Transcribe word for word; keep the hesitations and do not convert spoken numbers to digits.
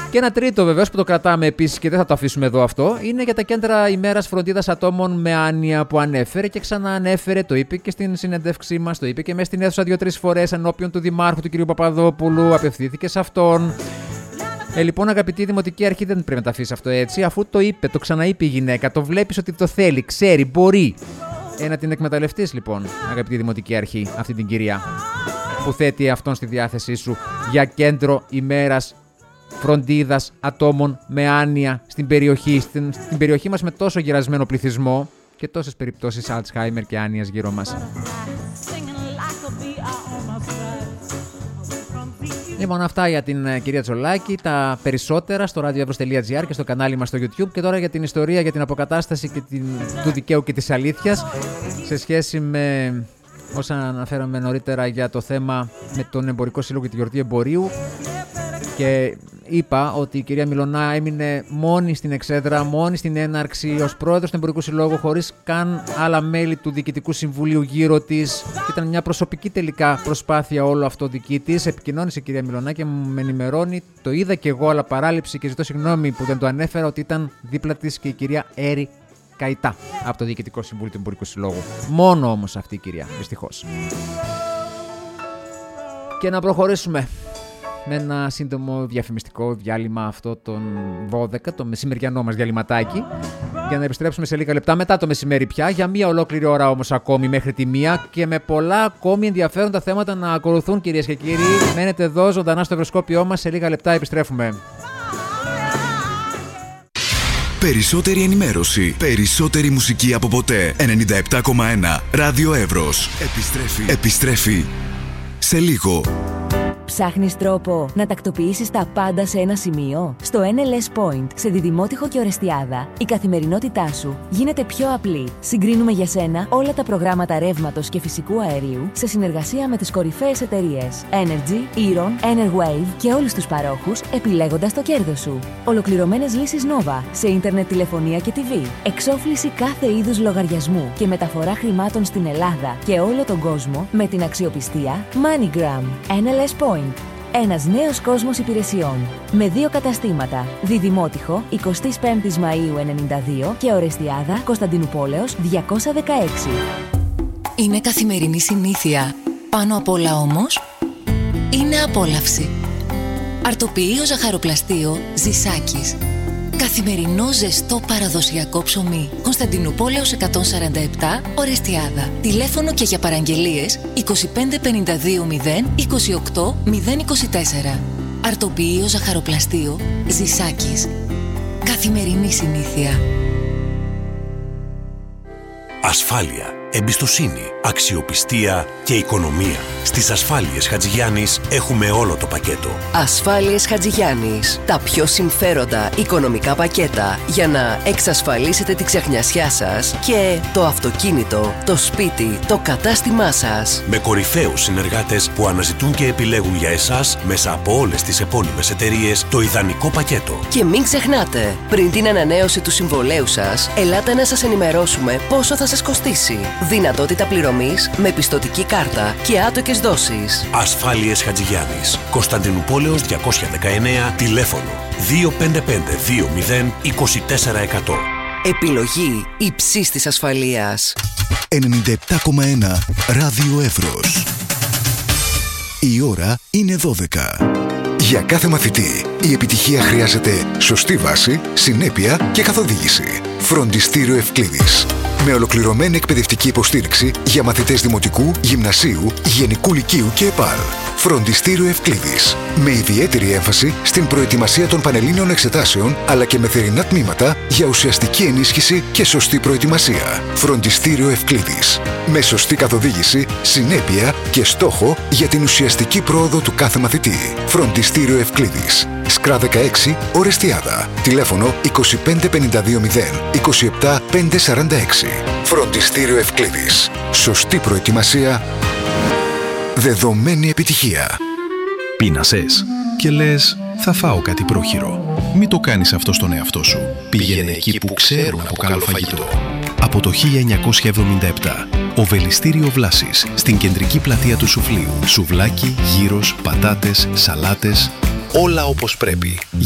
Και ένα τρίτο βεβαίως που το κρατάμε επίσης και δεν θα το αφήσουμε εδώ αυτό, είναι για τα κέντρα ημέρας φροντίδας ατόμων με άνοια που ανέφερε και ξαναανέφερε, το είπε και στην συνέντευξή μας, το είπε και μέσα στην αίθουσα δύο-τρεις φορές ενώπιον του Δημάρχου του κ. Παπαδόπουλου, απευθύνθηκε σε αυτόν. Ε, λοιπόν, αγαπητή Δημοτική Αρχή, δεν πρέπει να τα αφήσει αυτό έτσι, αφού το είπε, το ξαναείπε η γυναίκα, το βλέπεις ότι το θέλει, ξέρει, μπορεί. Ε, να την εκμεταλλευτείς λοιπόν, αγαπητή Δημοτική Αρχή, αυτή την κυρία που θέτει αυτόν στη διάθεσή σου για κέντρο ημέρας φροντίδας ατόμων με άνοια στην περιοχή, στην, στην περιοχή μας με τόσο γερασμένο πληθυσμό και τόσες περιπτώσεις Alzheimer και άνοιας γύρω μας. Λοιπόν, αυτά για την uh, κυρία Τσολάκη. Τα περισσότερα στο radioevros τελεία gr και στο κανάλι μας στο YouTube. Και τώρα για την ιστορία, για την αποκατάσταση και την, του δικαίου και της αλήθειας σε σχέση με όσα αναφέραμε νωρίτερα για το θέμα με τον Εμπορικό Σύλλογο και τη Γιορτή Εμπορίου. Και είπα ότι η κυρία Μιλωνά έμεινε μόνη στην εξέδρα, μόνη στην έναρξη ως πρόεδρος του Εμπορικού Συλλόγου, χωρίς καν άλλα μέλη του Διοικητικού Συμβουλίου γύρω της. Ήταν μια προσωπική τελικά προσπάθεια όλο αυτό δική της. Επικοινώνησε η κυρία Μιλωνά και με ενημερώνει, το είδα και εγώ, αλλά παράληψη και ζητώ συγγνώμη που δεν το ανέφερα, ότι ήταν δίπλα της και η κυρία Έρη Καϊτά από το Διοικητικό Συμβούλιο του Εμπορικού Συλλόγου. Μόνο όμως αυτή η κυρία, δυστυχώς. Και να προχωρήσουμε με ένα σύντομο διαφημιστικό διάλειμμα αυτό τον δώδεκα, το μεσημεριανό μας διαλυματάκι, για να επιστρέψουμε σε λίγα λεπτά μετά το μεσημέρι πια, για μία ολόκληρη ώρα όμως ακόμη μέχρι τη μία και με πολλά ακόμη ενδιαφέροντα θέματα να ακολουθούν, κυρίες και κύριοι. Μένετε εδώ ζωντανά στο ευρωσκόπιό μας, σε λίγα λεπτά επιστρέφουμε. Περισσότερη ενημέρωση, περισσότερη μουσική από ποτέ. ενενήντα επτά κόμμα ένα Ράδιο Εύρος. Επιστρέφει, επιστρέφει σε λίγο. Ψάχνεις τρόπο να τακτοποιήσεις τα πάντα σε ένα σημείο? Στο εν ελ ες Point, σε Διδημότυχο και Ορεστιάδα, η καθημερινότητά σου γίνεται πιο απλή. Συγκρίνουμε για σένα όλα τα προγράμματα ρεύματος και φυσικού αερίου σε συνεργασία με τις κορυφαίες εταιρείες Energy, Eron, Enerwave και όλους τους παρόχους, επιλέγοντας το κέρδος σου. Ολοκληρωμένες λύσεις Nova σε ίντερνετ, τηλεφωνία και τι βι. Εξόφληση κάθε είδους λογαριασμού και μεταφορά χρημάτων στην Ελλάδα και όλο τον κόσμο με την αξιοπιστία MoneyGram. εν ελ ες Point. Ένας νέος κόσμος υπηρεσιών. Με δύο καταστήματα. Διδημότυχο, εικοστή πέμπτη Μαΐου ενενήντα δύο και Ορεστιάδα, Κωνσταντινούπολεως διακόσια δεκαέξι. Είναι καθημερινή συνήθεια. Πάνω απ' όλα όμως, είναι απόλαυση. Αρτοποιείο ζαχαροπλαστείο Ζησάκης. Καθημερινό ζεστό παραδοσιακό ψωμί. Κωνσταντινούπολεως εκατόν σαράντα επτά, Ορεστιάδα. Τηλέφωνο και για παραγγελίες είκοσι πέντε πενήντα δύο μηδέν είκοσι οκτώ μηδέν είκοσι τέσσερα. Αρτοποιείο ζαχαροπλαστείο Ζησάκης. Καθημερινή συνήθεια. Ασφάλεια, εμπιστοσύνη, αξιοπιστία και οικονομία. Στις Ασφάλειες Χατζηγιάννης έχουμε όλο το πακέτο. Ασφάλειες Χατζηγιάννης. Τα πιο συμφέροντα οικονομικά πακέτα για να εξασφαλίσετε τη ξεχνιασιά σας και το αυτοκίνητο, το σπίτι, το κατάστημά σας. Με κορυφαίους συνεργάτες που αναζητούν και επιλέγουν για εσάς μέσα από όλες τις επώνυμες εταιρείες το ιδανικό πακέτο. Και μην ξεχνάτε, πριν την ανανέωση του συμβολέου σας, ελάτε να σας ενημερώσουμε πόσο θα σας κοστίσει. Δυνατότητα πληρωμής με πιστωτική κάρτα και άτοκες δόσεις. Ασφάλειες Χατζηγιάννης. Κωνσταντινούπολεως διακόσια δεκαεννέα, τηλέφωνο δύο πέντε πέντε δύο μηδέν είκοσι τέσσερα εκατό. Επιλογή υψής της ασφαλείας. ενενήντα επτά κόμμα ένα Ράδιο Εύρος. Η ώρα είναι δώδεκα. Για κάθε μαθητή, η επιτυχία χρειάζεται σωστή βάση, συνέπεια και καθοδήγηση. Φροντιστήριο Ευκλήδης. Με ολοκληρωμένη εκπαιδευτική υποστήριξη για μαθητές δημοτικού, γυμνασίου, γενικού λυκείου και ΕΠΑΛ. Φροντιστήριο Ευκλήδης. Με ιδιαίτερη έμφαση στην προετοιμασία των πανελλήνιων εξετάσεων, αλλά και με θερινά τμήματα για ουσιαστική ενίσχυση και σωστή προετοιμασία. Φροντιστήριο Ευκλήδης. Με σωστή καθοδήγηση, συνέπεια και στόχο για την ουσιαστική πρόοδο του κάθε μαθητή. Φροντιστήριο Ευκλήδης. Σκρά δεκαέξι, Ορεστιάδα. Τηλέφωνο είκοσι πέντε πενήντα δύο μηδέν είκοσι επτά πεντακόσια σαράντα έξι. Φροντιστήριο Ευκλήδης. Σωστή προετοιμασία, δεδομένη επιτυχία. Πείνασες και λες θα φάω κάτι πρόχειρο. Μην το κάνεις αυτό στον εαυτό σου. Πήγαινε εκεί που ξέρουν από καλό φαγητό. Από το χίλια εννιακόσια εβδομήντα επτά, Οβελιστήριο Βλάσης, στην κεντρική πλατεία του Σουφλίου. Σουβλάκι, γύρος, πατάτες, σαλάτες, όλα όπως πρέπει.